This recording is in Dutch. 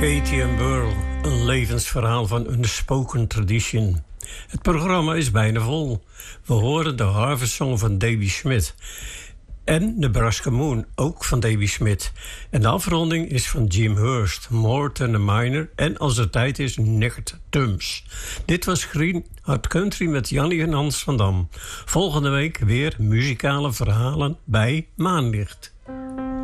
Katie and Burl, een levensverhaal van Unspoken Tradition. Het programma is bijna vol. We horen de Harvest Song van Davy Smith. En Nebraska Moon, ook van Davy Smith. En de afronding is van Jim Hurst, More Than a Miner. En als er tijd is, Neckert Tums. Dit was Green Hard Country met Jannie en Hans van Dam. Volgende week weer muzikale verhalen bij Maanlicht.